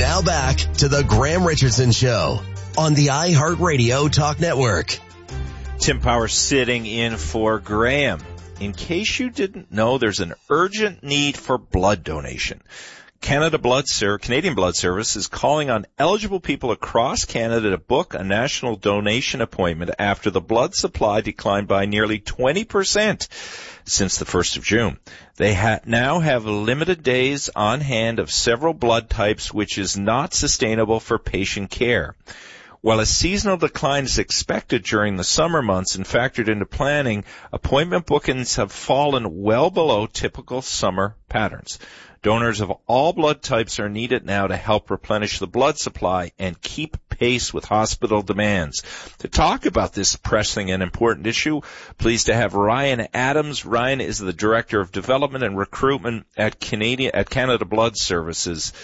Now back to the Graham Richardson Show on the iHeartRadio Talk Network. Tim Powers sitting in for Graham. In case you didn't know, there's an urgent need for blood donation. Canadian Blood Service is calling on eligible people across Canada to book a national donation appointment after the blood supply declined by nearly 20% since the 1st of June. They now have limited days on hand of several blood types, which is not sustainable for patient care. While a seasonal decline is expected during the summer months and factored into planning, appointment bookings have fallen well below typical summer patterns. Donors of all blood types are needed now to help replenish the blood supply and keep pace with hospital demands. To talk about this pressing and important issue, pleased to have Ryan Adams. Ryan is the Director of Development and Recruitment at Canada Blood Services.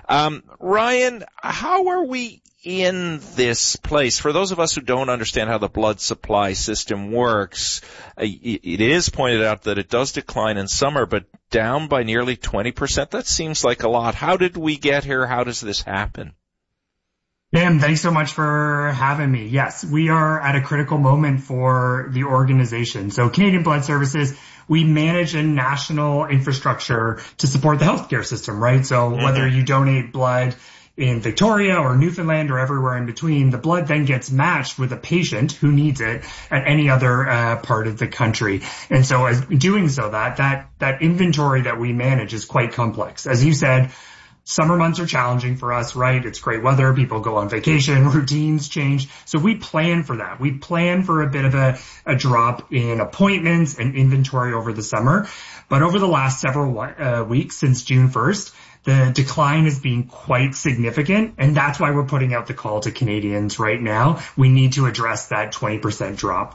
Ryan, how are we in this place? For those of us who don't understand how the blood supply system works, it is pointed out that it does decline in summer, but down by nearly 20%. That seems like a lot. How did we get here? How does this happen? Tim, thanks so much for having me. Yes, we are at a critical moment for the organization. So Canadian Blood Services, we manage a national infrastructure to support the healthcare system, right? So whether you donate blood in Victoria or Newfoundland or everywhere in between, the blood then gets matched with a patient who needs it at any other part of the country. And so as doing so, that inventory that we manage is quite complex. As you said, summer months are challenging for us, right? It's great weather. People go on vacation. Routines change. So we plan for that. We plan for a bit of a drop in appointments and inventory over the summer. But over the last several weeks since June 1st, the decline has been quite significant, and that's why we're putting out the call to Canadians right now. We need to address that 20% drop.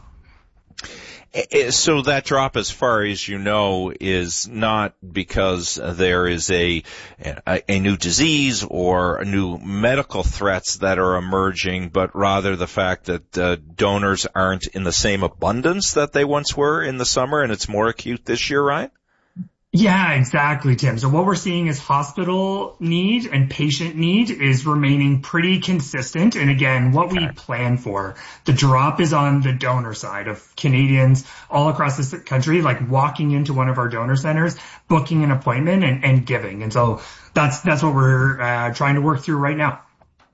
So that drop, as far as you know, is not because there is a new disease or new medical threats that are emerging, but rather the fact that donors aren't in the same abundance that they once were in the summer, and it's more acute this year, right? Yeah, exactly, Tim. So what we're seeing is hospital need and patient need is remaining pretty consistent. And again, what we plan for, the drop is on the donor side of Canadians all across this country, like walking into one of our donor centers, booking an appointment and giving. And so that's what we're trying to work through right now.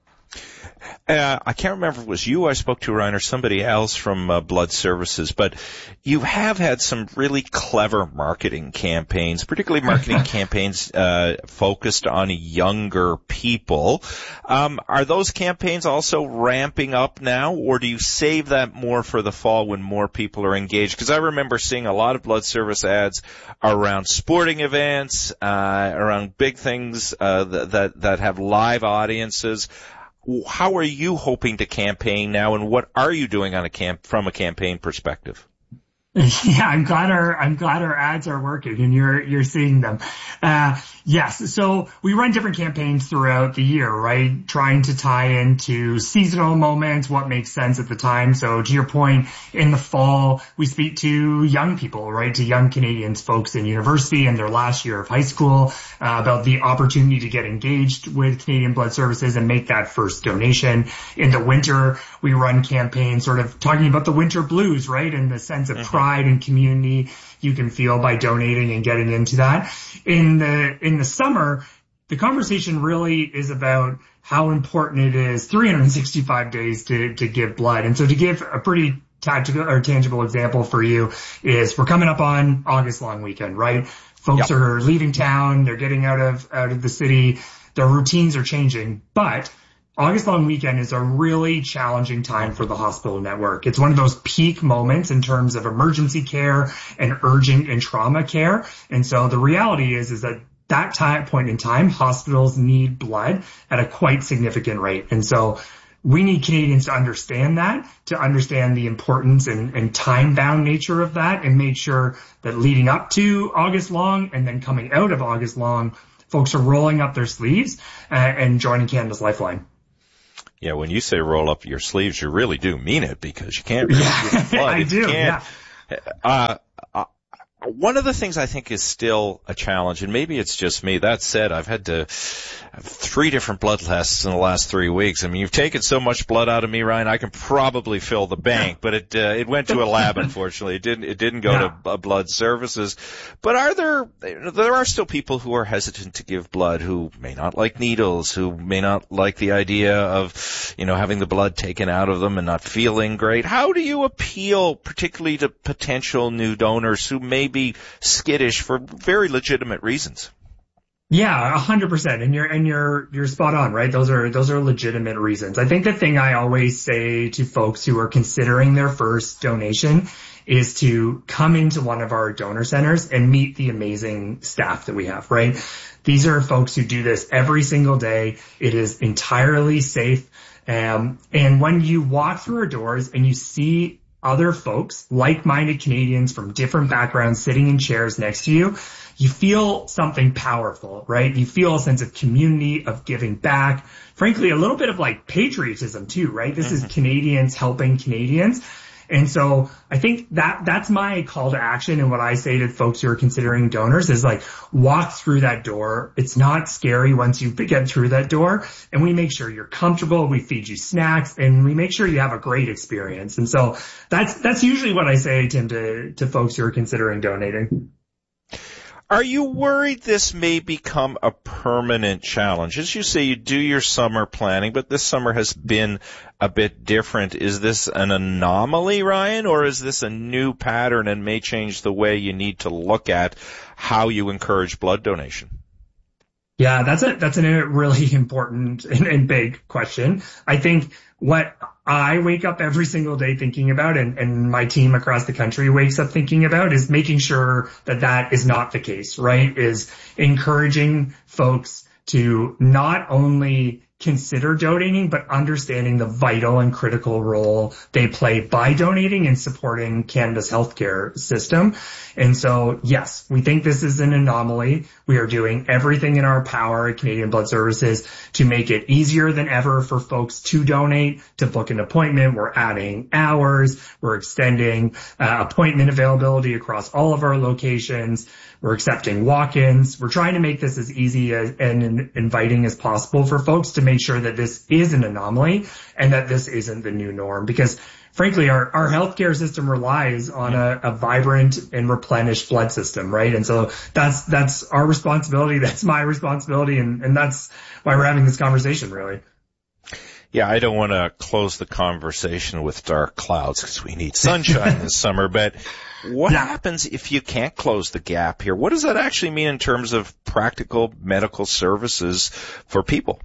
I can't remember if it was you I spoke to, Ryan, or somebody else from Blood Services, but you have had some really clever marketing campaigns, particularly marketing campaigns focused on younger people. Are those campaigns also ramping up now, or do you save that more for the fall when more people are engaged? Because I remember seeing a lot of Blood Service ads around sporting events, around big things that have live audiences. How are you hoping to campaign now, and what are you doing on from a campaign perspective? Yeah, I'm glad our ads are working and you're seeing them. Yes. So we run different campaigns throughout the year, right? Trying to tie into seasonal moments, what makes sense at the time. So to your point, in the fall, we speak to young people, right? To young Canadians, folks in university and their last year of high school, about the opportunity to get engaged with Canadian Blood Services and make that first donation. In the winter, we run campaigns sort of talking about the winter blues, right? And the sense of pride and community you can feel by donating and getting into that. In the summer, the conversation really is about how important it is 365 days to give blood. And so to give a pretty tangible example for you is we're coming up on August long weekend, right? Folks are leaving town, they're getting out of the city, their routines are changing, but August long weekend is a really challenging time for the hospital network. It's one of those peak moments in terms of emergency care and urgent and trauma care. And so the reality is that point in time, hospitals need blood at a quite significant rate. And so we need Canadians to understand that, to understand the importance and time-bound nature of that, and make sure that leading up to August long and then coming out of August long, folks are rolling up their sleeves and joining Canada's Lifeline. Yeah, when you say roll up your sleeves, you really do mean it, because you can't really give blood. I do, yeah. One of the things I think is still a challenge, and maybe it's just me. That said, I've had to have 3 different blood tests in the last 3 weeks. I mean, you've taken so much blood out of me, Ryan, I can probably fill the bank, but it went to a lab, unfortunately. It didn't go to blood services. But there are still people who are hesitant to give blood, who may not like needles, who may not like the idea of, having the blood taken out of them and not feeling great. How do you appeal particularly to potential new donors who may be skittish for very legitimate reasons? Yeah, 100%. And you're spot on, right? Those are legitimate reasons. I think the thing I always say to folks who are considering their first donation is to come into one of our donor centers and meet the amazing staff that we have, right? These are folks who do this every single day. It is entirely safe. And when you walk through our doors and you see other folks, like-minded Canadians from different backgrounds sitting in chairs next to you, you feel something powerful, right? You feel a sense of community, of giving back. Frankly, a little bit of like patriotism too, right? This is Canadians helping Canadians. And so I think that's my call to action. And what I say to folks who are considering donors is like, walk through that door. It's not scary once you get through that door, and we make sure you're comfortable. We feed you snacks, and we make sure you have a great experience. And so that's usually what I say, Tim, to folks who are considering donating. Are you worried this may become a permanent challenge? As you say, you do your summer planning, but this summer has been a bit different. Is this an anomaly, Ryan, or is this a new pattern and may change the way you need to look at how you encourage blood donation? Yeah, that's a really important and big question. I think what I wake up every single day thinking about, and my team across the country wakes up thinking about, is making sure that is not the case, right? Is encouraging folks to not only consider donating, but understanding the vital and critical role they play by donating and supporting Canada's healthcare system. And so, yes, we think this is an anomaly. We are doing everything in our power at Canadian Blood Services to make it easier than ever for folks to donate, to book an appointment. We're adding hours. We're extending appointment availability across all of our locations. We're accepting walk-ins. We're trying to make this as easy and inviting as possible for folks to make sure that this is an anomaly and that this isn't the new norm. Because frankly, our healthcare system relies on a vibrant and replenished blood system, right? And so that's our responsibility. That's my responsibility. And that's why we're having this conversation, really. Yeah, I don't want to close the conversation with dark clouds because we need sunshine this summer, but what happens if you can't close the gap here? What does that actually mean in terms of practical medical services for people?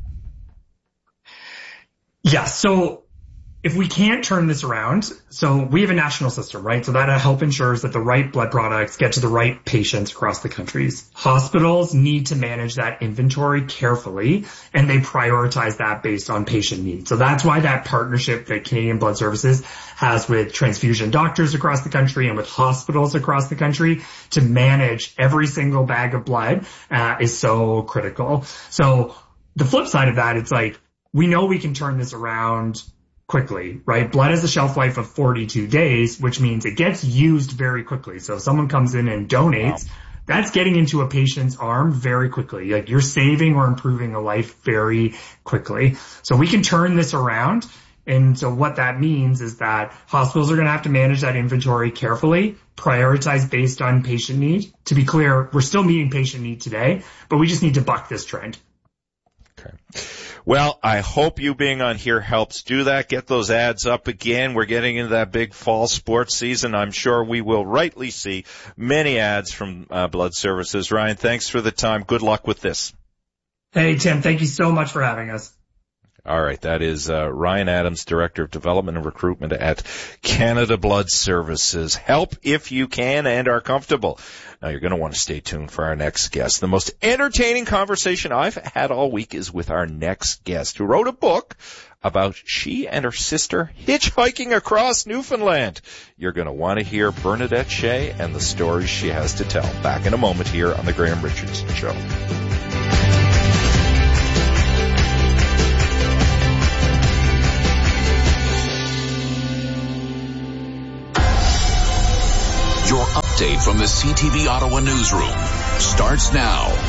Yeah, so if we can't turn this around, so we have a national system, right? So that help ensures that the right blood products get to the right patients across the countries. Hospitals need to manage that inventory carefully, and they prioritize that based on patient needs. So that's why that partnership that Canadian Blood Services has with transfusion doctors across the country and with hospitals across the country to manage every single bag of blood is so critical. So the flip side of that, it's like, we know we can turn this around quickly, right? Blood has a shelf life of 42 days, which means it gets used very quickly. So if someone comes in and donates, that's getting into a patient's arm very quickly. Like, you're saving or improving a life very quickly. So we can turn this around. And so what that means is that hospitals are going to have to manage that inventory carefully, prioritize based on patient need. To be clear, we're still meeting patient need today, but we just need to buck this trend. Okay. Well, I hope you being on here helps do that. Get those ads up again. We're getting into that big fall sports season. I'm sure we will rightly see many ads from Blood Services. Ryan, thanks for the time. Good luck with this. Hey, Tim, thank you so much for having us. All right. That is Ryan Adams, Director of Development and Recruitment at Canada Blood Services. Help if you can and are comfortable. Now, you're going to want to stay tuned for our next guest. The most entertaining conversation I've had all week is with our next guest, who wrote a book about she and her sister hitchhiking across Newfoundland. You're going to want to hear Bernadette Shea and the stories she has to tell. Back in a moment here on The Graham Richardson Show. You're up update from the CTV Ottawa newsroom starts now.